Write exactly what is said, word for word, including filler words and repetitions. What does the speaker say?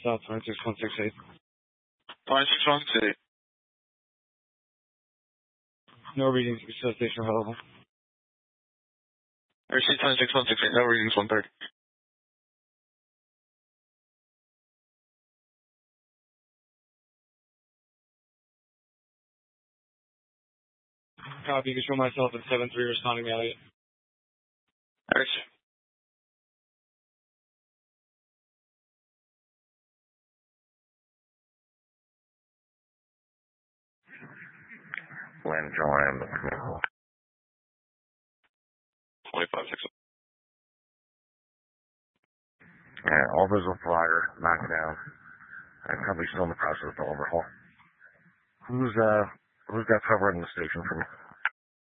South twenty-six one six eight. twenty-six one six eight. No readings, Excel station available. Receipt twenty-six one six eight, no readings one thirty. Copy, control myself at seven three responding Elliot. Alright. Land John, twenty-five six. Yeah, all visual flyer, knocked down. And company's still in the process of the overhaul. Who's, uh, who's got cover in the station for me?